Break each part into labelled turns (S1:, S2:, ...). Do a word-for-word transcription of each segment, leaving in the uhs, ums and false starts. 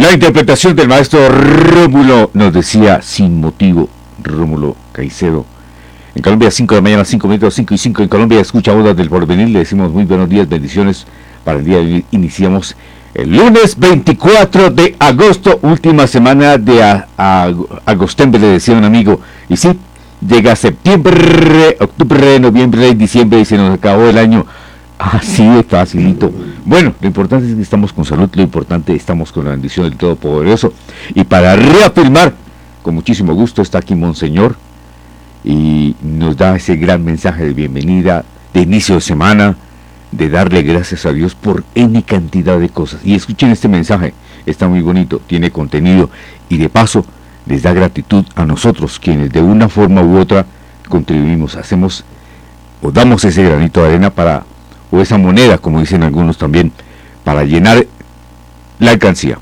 S1: La interpretación del maestro Rómulo nos decía sin motivo, Rómulo Caicedo. En Colombia, cinco de la mañana, cinco minutos, cinco y cinco. En Colombia, escucha Ondas del Porvenir. Le decimos muy buenos días, bendiciones para el día de hoy. Iniciamos el lunes veinticuatro de agosto, última semana de a, a, agostembre, le decía un amigo. Y sí, llega septiembre, octubre, noviembre, diciembre y se nos acabó el año. Así de facilito. Bueno, lo importante es que estamos con salud, lo importante es que estamos con la bendición del Todopoderoso. Y para reafirmar, con muchísimo gusto, está aquí Monseñor y nos da ese gran mensaje de bienvenida, de inicio de semana, de darle gracias a Dios por N cantidad de cosas. Y escuchen este mensaje, está muy bonito, tiene contenido y de paso les da gratitud a nosotros, quienes de una forma u otra contribuimos, hacemos o damos ese granito de arena para, o esa moneda, como dicen algunos también, para llenar la alcancía.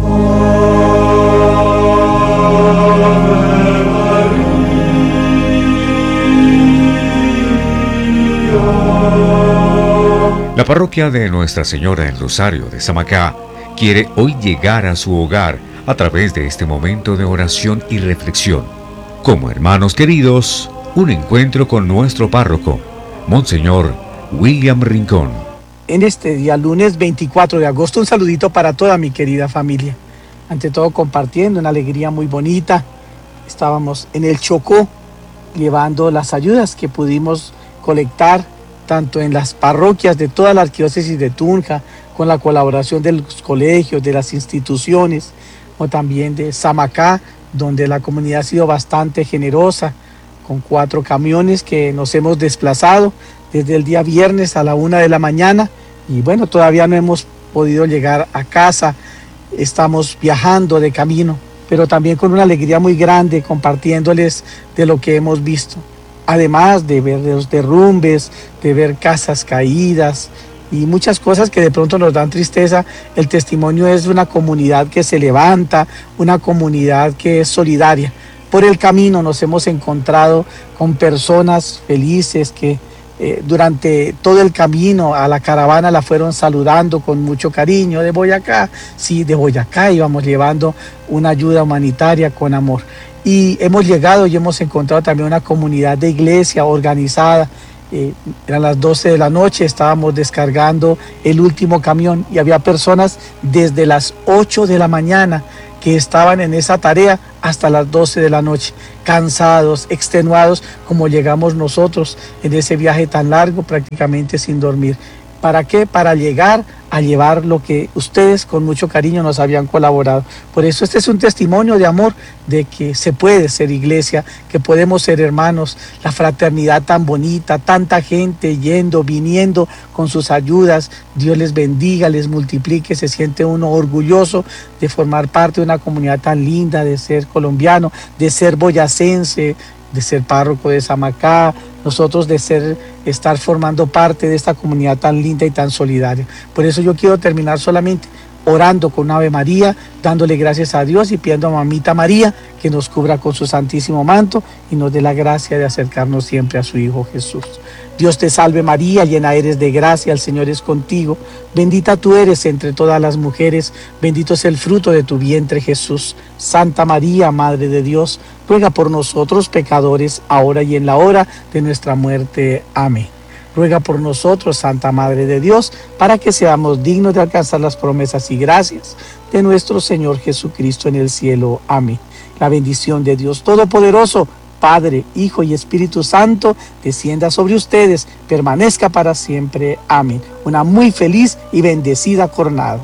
S2: La parroquia de Nuestra Señora del Rosario de Samacá quiere hoy llegar a su hogar a través de este momento de oración y reflexión. Como hermanos queridos, un encuentro con nuestro párroco, Monseñor William Rincón.
S3: En este día, lunes veinticuatro de agosto, un saludito para toda mi querida familia. Ante todo, compartiendo una alegría muy bonita. Estábamos en el Chocó, llevando las ayudas que pudimos colectar, tanto en las parroquias de toda la arquidiócesis de Tunja, con la colaboración de los colegios, de las instituciones, o también de Samacá, donde la comunidad ha sido bastante generosa, con cuatro camiones que nos hemos desplazado desde el día viernes a la una de la mañana, y bueno, todavía no hemos podido llegar a casa, estamos viajando de camino, pero también con una alegría muy grande, compartiéndoles de lo que hemos visto. Además de ver los derrumbes, de ver casas caídas y muchas cosas que de pronto nos dan tristeza, el testimonio es de una comunidad que se levanta, una comunidad que es solidaria. Por el camino nos hemos encontrado con personas felices que eh, durante todo el camino a la caravana la fueron saludando con mucho cariño. De Boyacá, sí, de Boyacá íbamos llevando una ayuda humanitaria con amor. Y hemos llegado y hemos encontrado también una comunidad de iglesia organizada. Eh, eran las doce de la noche, estábamos descargando el último camión y había personas desde las ocho de la mañana que estaban en esa tarea hasta las doce de la noche, cansados, extenuados, como llegamos nosotros en ese viaje tan largo, prácticamente sin dormir. ¿Para qué? Para llegar a llevar lo que ustedes con mucho cariño nos habían colaborado. Por eso este es un testimonio de amor, de que se puede ser iglesia, que podemos ser hermanos, la fraternidad tan bonita, tanta gente yendo, viniendo con sus ayudas. Dios les bendiga, les multiplique, se siente uno orgulloso de formar parte de una comunidad tan linda, de ser colombiano, de ser boyacense, de ser párroco de Samacá, nosotros de ser, estar formando parte de esta comunidad tan linda y tan solidaria. Por eso yo quiero terminar solamente orando con Ave María, dándole gracias a Dios y pidiendo a Mamita María que nos cubra con su santísimo manto y nos dé la gracia de acercarnos siempre a su Hijo Jesús. Dios te salve María, llena eres de gracia, el Señor es contigo. Bendita tú eres entre todas las mujeres, bendito es el fruto de tu vientre Jesús. Santa María, Madre de Dios, ruega por nosotros pecadores, ahora y en la hora de nuestra muerte. Amén. Ruega por nosotros, Santa Madre de Dios, para que seamos dignos de alcanzar las promesas y gracias de nuestro Señor Jesucristo en el cielo. Amén. La bendición de Dios Todopoderoso, Padre, Hijo y Espíritu Santo, descienda sobre ustedes, permanezca para siempre. Amén. Una muy feliz y bendecida jornada.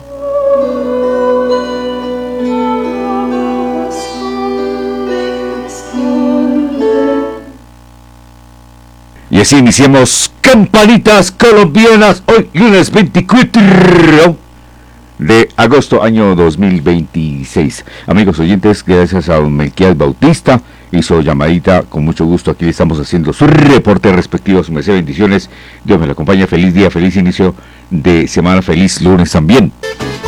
S1: Y así iniciamos Campanitas Colombianas, hoy lunes veinticuatro de agosto, año dos mil veintiséis. Amigos oyentes, gracias a don Melquiades Bautista, hizo llamadita, con mucho gusto aquí le estamos haciendo su reporte respectivo, su merced, bendiciones, Dios me lo acompañe, feliz día, feliz inicio de semana, feliz lunes también.